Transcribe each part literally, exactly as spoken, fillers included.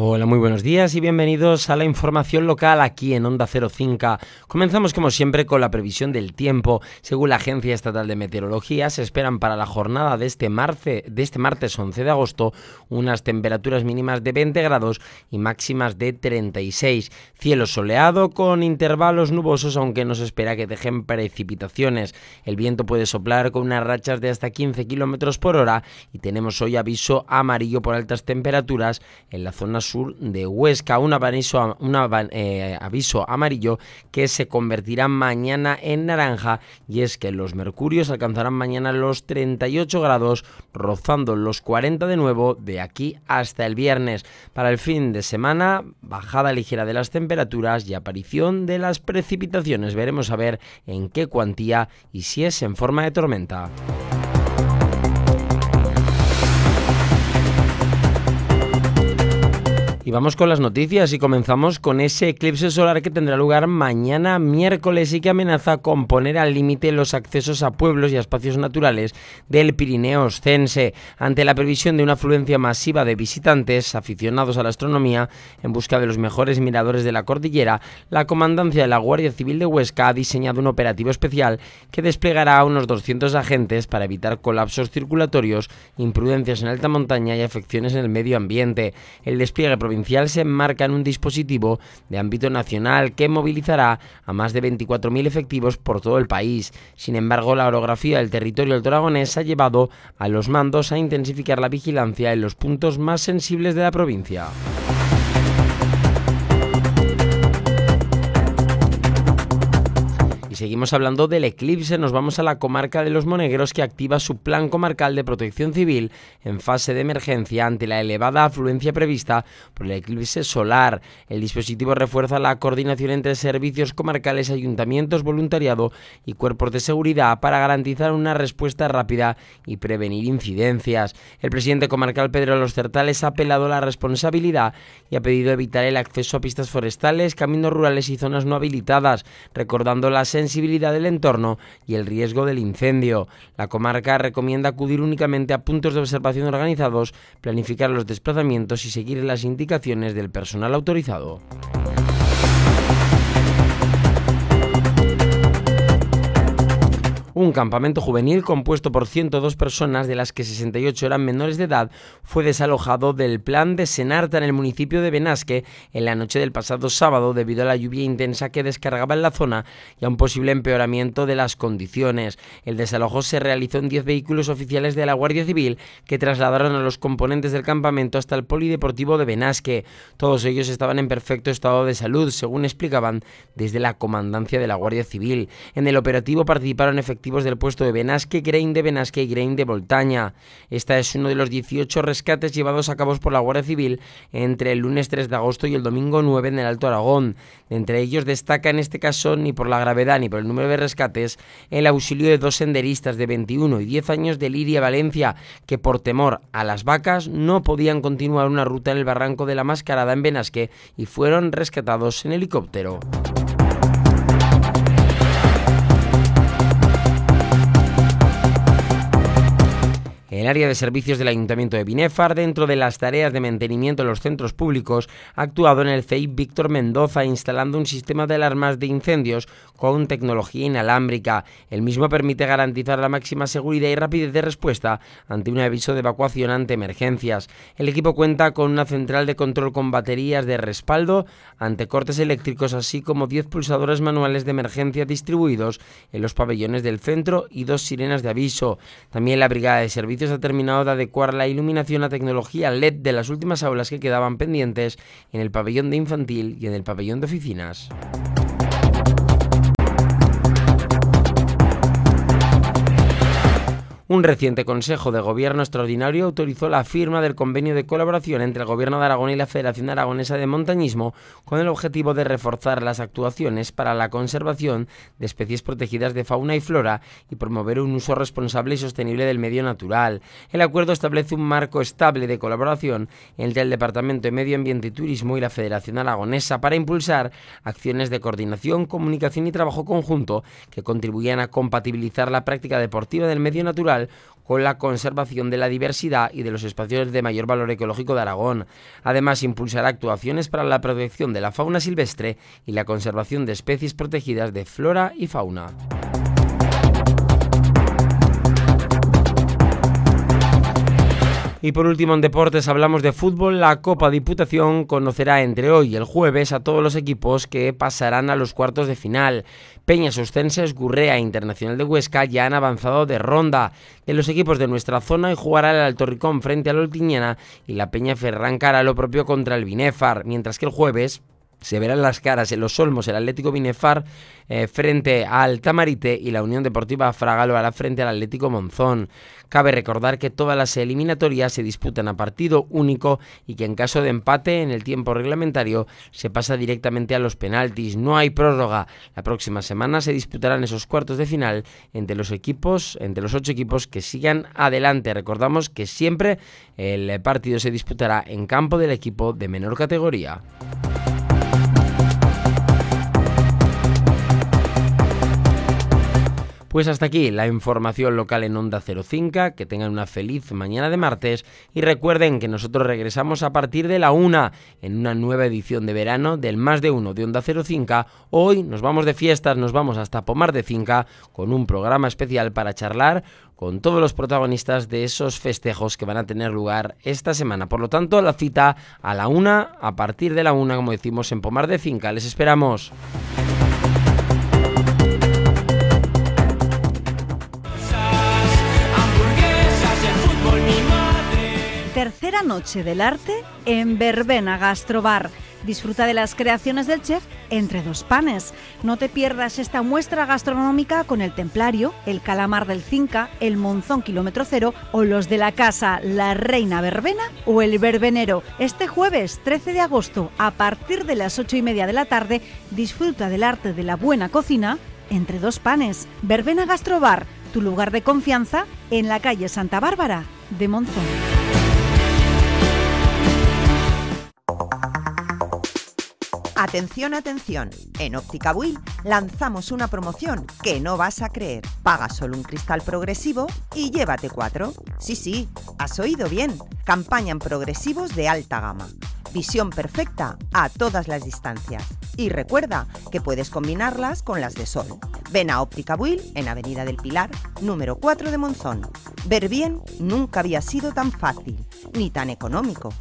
Hola, muy buenos días y bienvenidos a la información local aquí en Onda Cero Cinca. Comenzamos como siempre con la previsión del tiempo. Según la Agencia Estatal de Meteorología, se esperan para la jornada de este, marce, de este martes once de agosto unas temperaturas mínimas de veinte grados y máximas de treinta y seis. Cielo soleado con intervalos nubosos, aunque no se espera que dejen precipitaciones. El viento puede soplar con unas rachas de hasta quince kilómetros por hora y tenemos hoy aviso amarillo por altas temperaturas en la zona sur de Huesca, un aviso, un eh, aviso amarillo que se convertirá mañana en naranja, y es que los mercurios alcanzarán mañana los treinta y ocho grados, rozando los cuarenta de nuevo de aquí hasta el viernes. Para el fin de semana, bajada ligera de las temperaturas y aparición de las precipitaciones. Veremos a ver en qué cuantía y si es en forma de tormenta. Y vamos con las noticias y comenzamos con ese eclipse solar que tendrá lugar mañana miércoles y que amenaza con poner al límite los accesos a pueblos y a espacios naturales del Pirineo Oscense. Ante la previsión de una afluencia masiva de visitantes aficionados a la astronomía en busca de los mejores miradores de la cordillera, la Comandancia de la Guardia Civil de Huesca ha diseñado un operativo especial que desplegará a unos doscientos agentes para evitar colapsos circulatorios, imprudencias en alta montaña y afecciones en el medio ambiente. El despliegue provincial se enmarca en un dispositivo de ámbito nacional que movilizará a más de veinticuatro mil efectivos por todo el país. Sin embargo, la orografía del territorio altoaragonés ha llevado a los mandos a intensificar la vigilancia en los puntos más sensibles de la provincia. Y seguimos hablando del eclipse, nos vamos a la comarca de Los Monegros, que activa su plan comarcal de protección civil en fase de emergencia ante la elevada afluencia prevista por el eclipse solar. El dispositivo refuerza la coordinación entre servicios comarcales, ayuntamientos, voluntariado y cuerpos de seguridad para garantizar una respuesta rápida y prevenir incidencias. El presidente comarcal Pedro Los Certales ha apelado a la responsabilidad y ha pedido evitar el acceso a pistas forestales, caminos rurales y zonas no habilitadas, recordando la sensibilidad del entorno y el riesgo del incendio. La comarca recomienda acudir únicamente a puntos de observación organizados, planificar los desplazamientos y seguir las indicaciones del personal autorizado. Un campamento juvenil compuesto por ciento dos personas, de las que sesenta y ocho eran menores de edad, fue desalojado del plan de Senarta en el municipio de Benasque en la noche del pasado sábado debido a la lluvia intensa que descargaba en la zona y a un posible empeoramiento de las condiciones. El desalojo se realizó en diez vehículos oficiales de la Guardia Civil que trasladaron a los componentes del campamento hasta el polideportivo de Benasque. Todos ellos estaban en perfecto estado de salud, según explicaban desde la comandancia de la Guardia Civil. En el operativo participaron efectivamente del puesto de Benasque, Grain de Benasque y Grain de Voltaña. Esta es uno de los dieciocho rescates llevados a cabo por la Guardia Civil entre el lunes tres de agosto y el domingo nueve en el Alto Aragón. Entre ellos destaca en este caso, ni por la gravedad ni por el número de rescates, el auxilio de dos senderistas de veintiuno y diez años de Liria, Valencia, que por temor a las vacas no podían continuar una ruta en el barranco de la Mascarada en Benasque y fueron rescatados en helicóptero. El área de servicios del Ayuntamiento de Binefar, dentro de las tareas de mantenimiento de los centros públicos, ha actuado en el C E I P Víctor Mendoza instalando un sistema de alarmas de incendios con tecnología inalámbrica. El mismo permite garantizar la máxima seguridad y rapidez de respuesta ante un aviso de evacuación ante emergencias. El equipo cuenta con una central de control con baterías de respaldo ante cortes eléctricos, así como diez pulsadores manuales de emergencia distribuidos en los pabellones del centro y dos sirenas de aviso. También la Brigada de Servicios ha terminado de adecuar la iluminación a tecnología L E D de las últimas aulas que quedaban pendientes en el pabellón de infantil y en el pabellón de oficinas. Un reciente Consejo de Gobierno Extraordinario autorizó la firma del convenio de colaboración entre el Gobierno de Aragón y la Federación Aragonesa de Montañismo con el objetivo de reforzar las actuaciones para la conservación de especies protegidas de fauna y flora y promover un uso responsable y sostenible del medio natural. El acuerdo establece un marco estable de colaboración entre el Departamento de Medio Ambiente y Turismo y la Federación Aragonesa para impulsar acciones de coordinación, comunicación y trabajo conjunto que contribuyan a compatibilizar la práctica deportiva del medio natural social con la conservación de la diversidad y de los espacios de mayor valor ecológico de Aragón. Además, impulsará actuaciones para la protección de la fauna silvestre y la conservación de especies protegidas de flora y fauna. Y por último, en deportes hablamos de fútbol. La Copa Diputación conocerá entre hoy y el jueves a todos los equipos que pasarán a los cuartos de final. Peñas Ostenses, Gurrea e Internacional de Huesca ya han avanzado de ronda. De los equipos de nuestra zona, y jugará el Alto Ricón frente al Oltiñana y la Peña Ferranca hará lo propio contra el Binefar, mientras que el jueves se verán las caras en los Olmos el Atlético Binefar eh, frente al Tamarite y la Unión Deportiva Fraga lo hará frente al Atlético Monzón. Cabe recordar que todas las eliminatorias se disputan a partido único y que en caso de empate en el tiempo reglamentario se pasa directamente a los penaltis. No hay prórroga. La próxima semana se disputarán esos cuartos de final entre los equipos, entre los ocho equipos que sigan adelante. Recordamos que siempre el partido se disputará en campo del equipo de menor categoría. Pues hasta aquí la información local en Onda cero cinco, que tengan una feliz mañana de martes y recuerden que nosotros regresamos a partir de la una en una nueva edición de verano del Más de Uno de Onda cero cinco. Hoy nos vamos de fiestas, nos vamos hasta Pomar de Cinca con un programa especial para charlar con todos los protagonistas de esos festejos que van a tener lugar esta semana. Por lo tanto, la cita a la una, a partir de la una, como decimos, en Pomar de Cinca. Les esperamos. Tercera noche del arte en Verbena Gastrobar. Disfruta de las creaciones del chef entre dos panes. No te pierdas esta muestra gastronómica con el Templario, el Calamar del Cinca, el Monzón Kilómetro Cero o los de la casa La Reina Verbena o el Verbenero. Este jueves trece de agosto, a partir de las ocho y media de la tarde, disfruta del arte de la buena cocina entre dos panes. Verbena Gastrobar, tu lugar de confianza en la calle Santa Bárbara de Monzón. Atención, atención, en Óptica Buil lanzamos una promoción que no vas a creer. Paga solo un cristal progresivo y llévate cuatro. Sí, sí, has oído bien. Campaña en progresivos de alta gama. Visión perfecta a todas las distancias. Y recuerda que puedes combinarlas con las de sol. Ven a Óptica Buil en Avenida del Pilar, número cuatro de Monzón. Ver bien nunca había sido tan fácil, ni tan económico.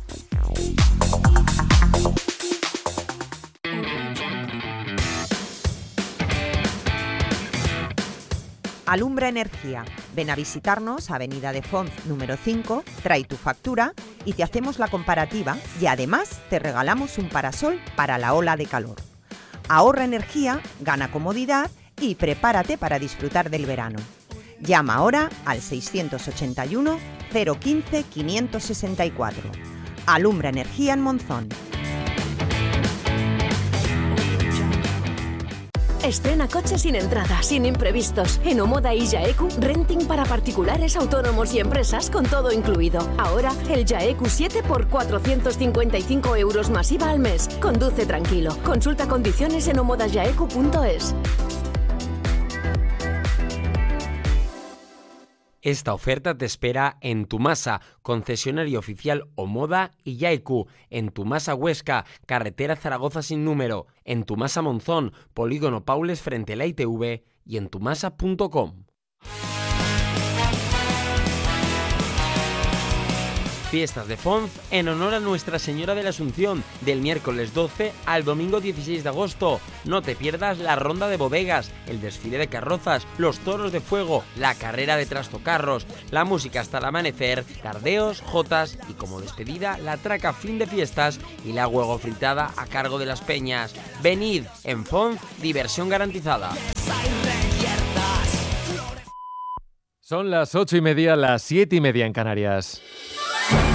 Alumbra Energía. Ven a visitarnos a Avenida de Font número cinco, trae tu factura y te hacemos la comparativa y además te regalamos un parasol para la ola de calor. Ahorra energía, gana comodidad y prepárate para disfrutar del verano. Llama ahora al seiscientos ochenta y uno, cero quince, quinientos sesenta y cuatro. Alumbra Energía en Monzón. Estrena coche sin entrada, sin imprevistos. En Omoda y Jaeku, renting para particulares, autónomos y empresas con todo incluido. Ahora, el Jaeku siete por cuatrocientos cincuenta y cinco euros más I V A al mes. Conduce tranquilo. Consulta condiciones en omoda jaeku punto es. Esta oferta te espera en Tumasa, concesionario oficial Omoda y Jaeku, en Tumasa Huesca, carretera Zaragoza sin número, en Tumasa Monzón, polígono Paules frente a la I T V y en tumasa punto com. Fiestas de Fonz en honor a Nuestra Señora de la Asunción, del miércoles doce al domingo dieciséis de agosto. No te pierdas la ronda de bodegas, el desfile de carrozas, los toros de fuego, la carrera de trastocarros, la música hasta el amanecer, tardeos, jotas y como despedida la traca fin de fiestas y la huevo fritada a cargo de las peñas. Venid, en Fonz, diversión garantizada. Son las ocho y media, las siete y media en Canarias.